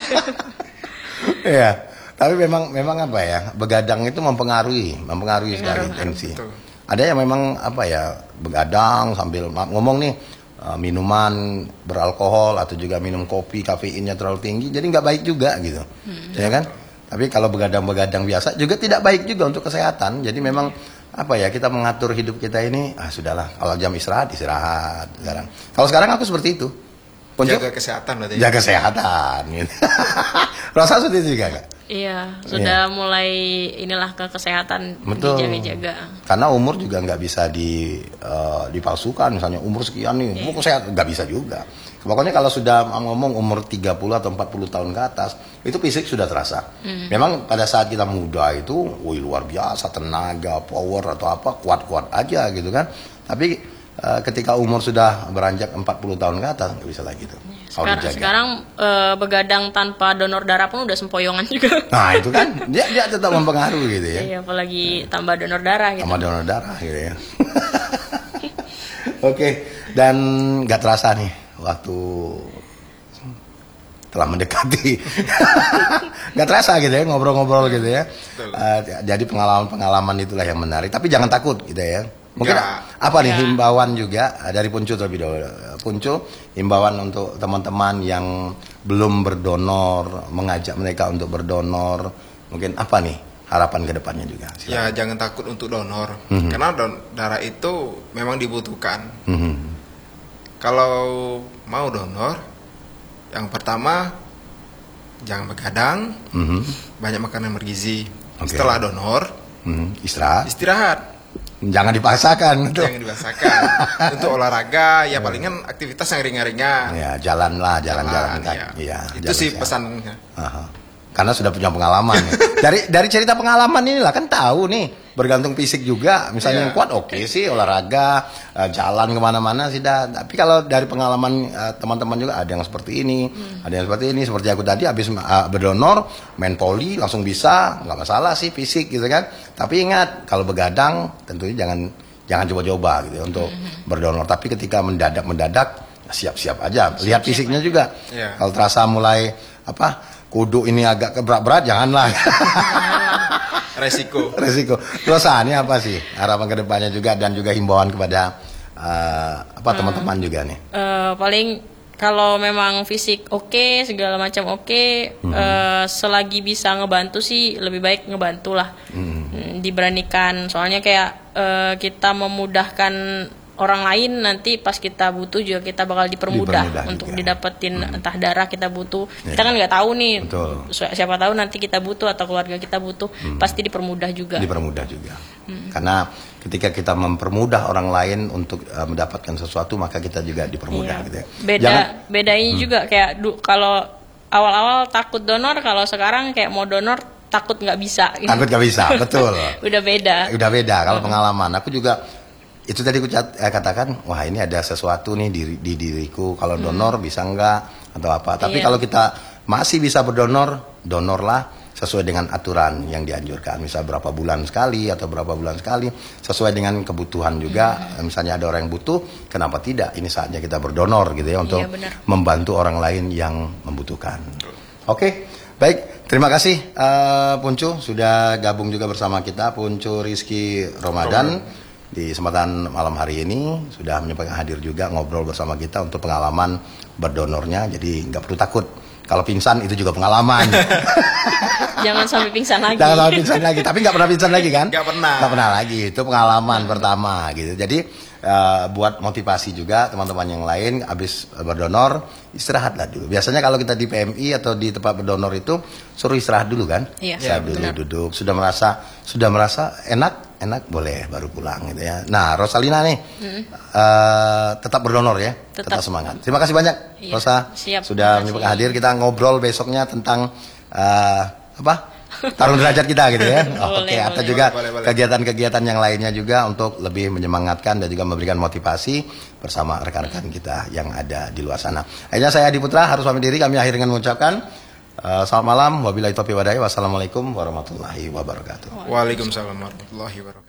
Iya. Tapi memang apa ya? Begadang itu mempengaruhi sekali tensi. Ada yang memang apa ya? Begadang sambil ngomong nih minuman beralkohol atau juga minum kopi kafeinnya terlalu tinggi, jadi nggak baik juga gitu, ya kan? Tapi kalau begadang biasa juga tidak baik juga untuk kesehatan. Jadi memang apa ya, kita mengatur hidup kita ini, sudahlah, kalau jam istirahat sekarang. Kalau sekarang aku seperti itu. Jaga kesehatan berarti. Jaga kesehatan. Gitu. Rasa sudah juga gak? Iya, sudah mulai inilah ke kesehatan. Betul. Dijaga-jaga. Karena umur juga nggak bisa dipalsukan. Misalnya umur sekian nih, umur sehat, nggak bisa juga. Pokoknya kalau sudah ngomong umur 30 atau 40 tahun ke atas, itu fisik sudah terasa. Memang pada saat kita muda itu, luar biasa, tenaga, power atau apa, kuat-kuat aja gitu kan. Tapi ketika umur sudah beranjak 40 tahun ke atas, nggak bisa lagi tuh. Sekarang begadang tanpa donor darah pun udah sempoyongan juga. Nah itu kan, dia tetap mempengaruhi gitu ya. Iya, apalagi tambah donor darah gitu. Tambah donor darah gitu ya. Oke, dan nggak terasa nih waktu telah mendekati. Nggak terasa gitu ya, ngobrol-ngobrol gitu ya. Jadi pengalaman itulah yang menarik. Tapi jangan takut gitu ya. Mungkin apa nih himbauan juga dari Puncu terlebih dahulu. Puncu, himbauan untuk teman-teman yang belum berdonor, mengajak mereka untuk berdonor. Mungkin apa nih harapan ke depannya juga? Silakan. Ya jangan takut untuk donor. Karena darah itu memang dibutuhkan. Kalau mau donor, yang pertama jangan begadang, banyak makan yang bergizi. Setelah donor, istirahat. Jangan dipaksakan. Jangan dipaksakan. Untuk olahraga, ya palingan aktivitas yang ringan-ringan. Ya, jalan. Ya. Itu sih pesannya. Karena sudah punya pengalaman. Dari cerita pengalaman inilah kan tahu nih, bergantung fisik juga. Misalnya yang kuat oke sih, olahraga, jalan kemana-mana sih dah. Tapi kalau dari pengalaman teman-teman juga ada yang seperti ini, ada yang seperti ini. Seperti aku tadi habis berdonor, main poli langsung bisa, nggak masalah sih fisik gitu kan. Tapi ingat kalau begadang tentunya jangan coba-coba gitu ya, untuk berdonor. Tapi ketika mendadak siap-siap aja. Lihat fisiknya juga. Kalau terasa mulai kudu ini agak berat-berat, janganlah. Resiko. Terus ini apa sih harapan kedepannya juga, dan juga himbauan kepada teman-teman juga nih? Paling kalau memang fisik oke, segala macam oke, selagi bisa ngebantu sih lebih baik ngebantu lah. Diberanikan, soalnya kayak kita memudahkan orang lain, nanti pas kita butuh juga kita bakal dipermudah untuk juga didapetin entah darah kita butuh. Kita kan nggak tahu nih. Betul. Siapa tahu nanti kita butuh atau keluarga kita butuh, pasti dipermudah juga. Karena ketika kita mempermudah orang lain untuk mendapatkan sesuatu, maka kita juga dipermudah gitu ya. Beda ini juga kayak kalau awal-awal takut donor, kalau sekarang kayak mau donor takut nggak bisa. Takut nggak bisa, betul. Udah beda. Kalau pengalaman aku juga itu tadi aku katakan, wah ini ada sesuatu nih di diriku, kalau donor bisa enggak atau apa. Tapi kalau kita masih bisa donorlah sesuai dengan aturan yang dianjurkan. Misal berapa bulan sekali atau berapa bulan sekali, sesuai dengan kebutuhan juga. Misalnya ada orang yang butuh, kenapa tidak? Ini saatnya kita berdonor gitu ya, untuk membantu orang lain yang membutuhkan. Oke, baik. Terima kasih Puncu sudah gabung juga bersama kita, Puncu Rizky Ramadan. Di kesempatan malam hari ini sudah menyempatkan hadir juga ngobrol bersama kita untuk pengalaman berdonornya. Jadi nggak perlu takut. Kalau pingsan itu juga pengalaman. Jangan sampai pingsan lagi. Tapi nggak pernah pingsan lagi kan? Nggak pernah. Nggak pernah lagi. Itu pengalaman pertama gitu. Jadi buat motivasi juga teman-teman yang lain, habis berdonor istirahatlah dulu. Biasanya kalau kita di PMI atau di tempat berdonor itu suruh istirahat dulu kan? Istirahat dulu, duduk. Sudah merasa enak boleh baru pulang gitu ya. Nah, Rosalina nih tetap berdonor ya, tetap semangat. Terima kasih banyak Rosa. Sudah menyempatkan hadir. Kita ngobrol besoknya tentang tarung derajat kita gitu ya. Atau juga kegiatan-kegiatan yang lainnya juga untuk lebih menyemangatkan dan juga memberikan motivasi bersama rekan-rekan kita yang ada di luar sana. Akhirnya saya Adi Putra harus pamit diri. Kami akhir dengan mengucapkan selamat malam. Wabillahi taufiq wal hidayah. Wassalamualaikum warahmatullahi wabarakatuh. Waalaikumsalam warahmatullahi wabarakatuh.